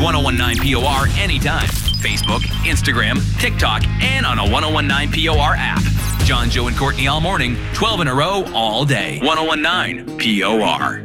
1019 POR anytime. Facebook, Instagram, TikTok, and on a 1019 POR app. John, Joe, and Courtney all morning, 12 in a row all day. 1019 POR.